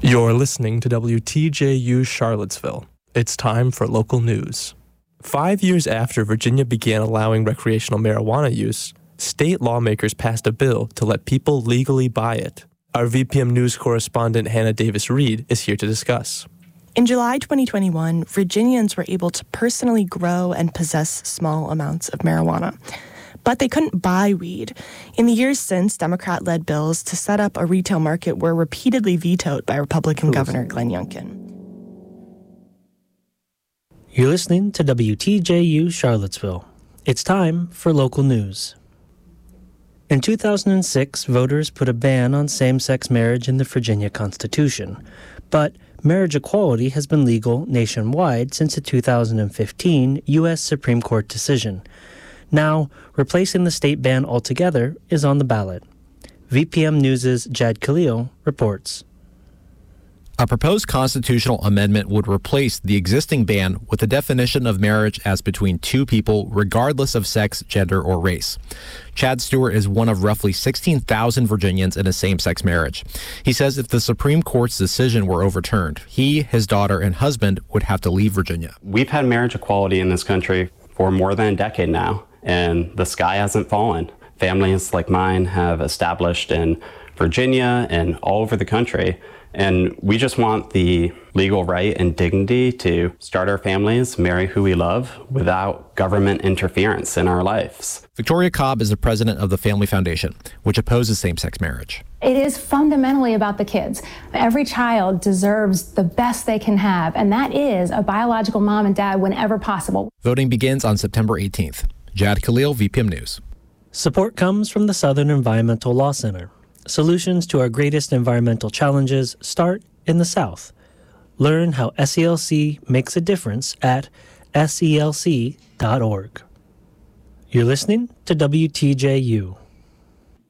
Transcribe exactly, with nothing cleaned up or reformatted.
You're listening to W T J U Charlottesville. It's time for local news. Five years after Virginia began allowing recreational marijuana use, state lawmakers passed a bill to let people legally buy it. Our V P M News correspondent Hannah Davis-Reed is here to discuss. In July twenty twenty-one, Virginians were able to personally grow and possess small amounts of marijuana. But they couldn't buy weed. In the years since, Democrat-led bills to set up a retail market were repeatedly vetoed by Republican Governor Glenn Youngkin. You're listening to W T J U Charlottesville. It's time for local news. In two thousand six, voters put a ban on same-sex marriage in the Virginia Constitution. But marriage equality has been legal nationwide since the two thousand fifteen U S Supreme Court decision. Now, replacing the state ban altogether is on the ballot. V P M News' Jad Khalil reports. A proposed constitutional amendment would replace the existing ban with the definition of marriage as between two people, regardless of sex, gender, or race. Chad Stewart is one of roughly sixteen thousand Virginians in a same-sex marriage. He says if the Supreme Court's decision were overturned, he, his daughter, and husband would have to leave Virginia. We've had marriage equality in this country for more than a decade now, and the sky hasn't fallen. Families like mine have established in Virginia and all over the country. And we just want the legal right and dignity to start our families, marry who we love, without government interference in our lives. Victoria Cobb is the president of the Family Foundation, which opposes same-sex marriage. It is fundamentally about the kids. Every child deserves the best they can have, and that is a biological mom and dad whenever possible. Voting begins on September eighteenth. Jad Khalil, V P M News. Support comes from the Southern Environmental Law Center. Solutions to our greatest environmental challenges start in the South. Learn how S E L C makes a difference at S E L C dot org. You're listening to W T J U.